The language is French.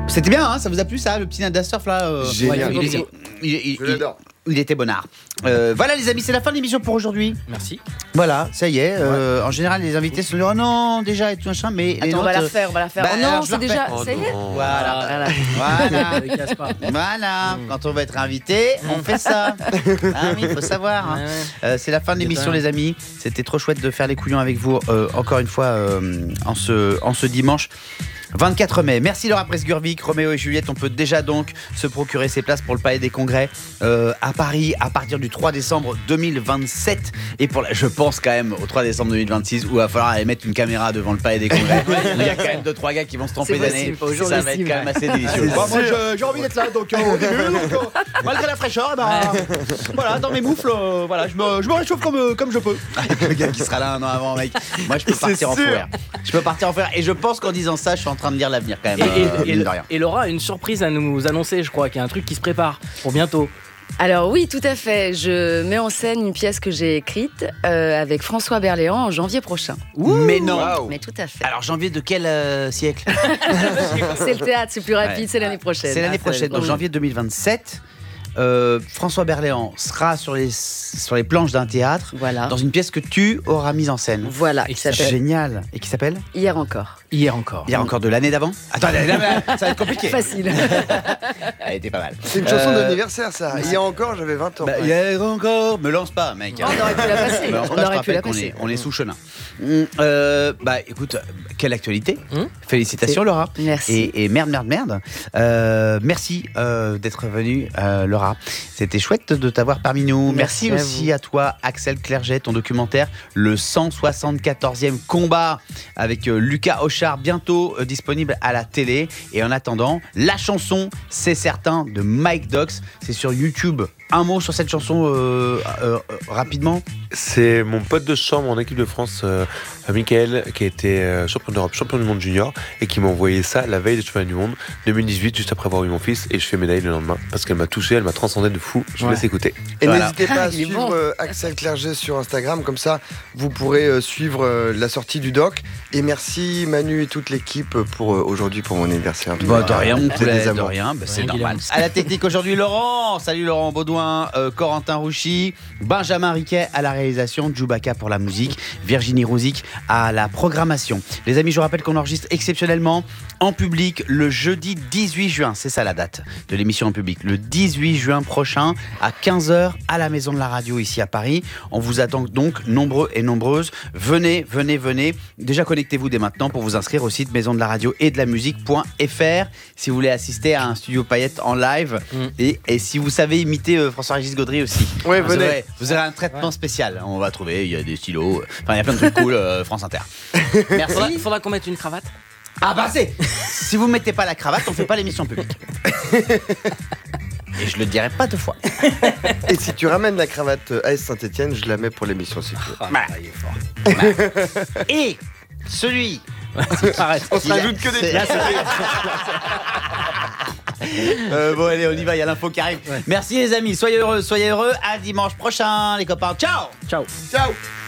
C'était bien, hein, ça vous a plu ça, le petit Nada Surf là Génial. Je l'adore. Il était bonnard. Voilà les amis, c'est la fin de l'émission pour aujourd'hui. Merci. Voilà, ça y est. En général, les invités se disent oh non, déjà et tout machin, mais les Attends, on va autres, la faire, on va la faire. bah, Oh non, alors, je c'est la déjà. refais. Ça y est. Voilà. Voilà. Ne casse pas. Voilà, quand on va être invité, on fait ça. Ah oui, il faut savoir. Hein. C'est la fin de l'émission, les amis. C'était trop chouette de faire les couillons avec vous, encore une fois, en ce dimanche 24 mai. Merci Laura Presgurvic, Roméo et Juliette. On peut déjà donc se procurer ses places pour le Palais des Congrès à Paris à partir du 3 décembre 2027. Et je pense quand même au 3 décembre 2026 où il va falloir aller mettre une caméra devant le Palais des Congrès. Il y a quand même 2-3 gars qui vont se tromper d'année. Ça va être quand même assez délicieux. Bon, moi j'ai envie d'être là, donc au début, malgré la fraîcheur, voilà, dans mes moufles, voilà, je me réchauffe comme je peux. Avec le gars qui sera là un an avant, mec. Moi je peux partir en fourrière. Je peux partir en fourrière. Et je pense qu'en disant ça, je suis en train de lire l'avenir quand même. Mine de rien. Et Laura a une surprise à nous annoncer, je crois, qu'il y a un truc qui se prépare pour bientôt. Alors oui, tout à fait. Je mets en scène une pièce que j'ai écrite avec François Berléand en janvier prochain. Mais non. Mais tout à fait. Alors janvier de quel siècle? C'est le théâtre, c'est plus rapide, c'est l'année prochaine. C'est l'année prochaine, donc janvier 2027. François Berléand sera sur les planches d'un théâtre, Voilà. dans une pièce que tu auras mise en scène. Voilà, Et qui s'appelle Génial. Et qui s'appelle Hier encore. Hier encore. Il y a encore de l'année d'avant. Attends, ça va être compliqué. Facile. Elle était pas mal. C'est une chanson d'anniversaire, ça. Hier encore, j'avais 20 ans. Bah, hier encore, me lance pas, mec. On aurait pu la passer. Me lance pas, On je te aurait pu la rappelle qu'on passer. est, on est sous chenin. Bah écoute, quelle actualité. Félicitations Laura. Merci. Et merde. Merci d'être venue Laura. C'était chouette de t'avoir parmi nous. Merci à aussi à toi Axel Clerget, ton documentaire Le 174e combat avec Lucas Auchard, bientôt disponible à la télé. Et en attendant, la chanson C'est certain de Mike Dox, c'est sur YouTube. Un mot sur cette chanson rapidement. C'est mon pote de chambre en équipe de France, Mickaël, qui a été champion d'Europe, champion du monde junior, et qui m'a envoyé ça la veille des championnats du monde 2018, juste après avoir eu mon fils, et je fais médaille le lendemain parce qu'elle m'a touché, elle m'a transcendé de fou. Je vous laisse écouter. Et Voilà. n'hésitez pas à Il est suivre bon. Axel Clerget sur Instagram, comme ça vous pourrez suivre la sortie du doc. Et merci Manu et toute l'équipe pour aujourd'hui, pour mon anniversaire. Bah, de rien, mon C'est poulet, des de amours. rien, bah, c'est Rien, normal. Guillaume. À la technique aujourd'hui, Laurent. Salut Laurent Baudouin, Corentin Rouchy, Benjamin Riquet à la réalisation, Djoubaka pour la musique, Virginie Rouzic à la programmation. Les amis, je vous rappelle qu'on enregistre exceptionnellement en public le jeudi 18 juin. C'est ça la date de l'émission en public. Le 18 juin prochain à 15h à la Maison de la Radio ici à Paris. On vous attend donc nombreux et nombreuses. Venez. Déjà connectez-vous dès maintenant pour vous inscrire au site maison de la radio et de la musique.fr si vous voulez assister à un studio paillettes en live et si vous savez imiter François-Régis Gaudry aussi. Ouais, venez. Vous aurez un traitement spécial. On va trouver, il y a des stylos, enfin il y a plein de trucs cool, France Inter. Merci. Faudra qu'on mette une cravate. Ah bah c'est. Si vous mettez pas la cravate, on fait pas l'émission publique. Et je le dirai pas deux fois. Et si tu ramènes la cravate AS Saint-Etienne, je la mets pour l'émission si tu veux. Voilà. Voilà. Et celui. Arrête. On se rajoute que des Là, bon allez, on y va, il y a l'info qui arrive. Merci les amis, soyez heureux. À dimanche prochain les copains. Ciao. Ciao. Ciao.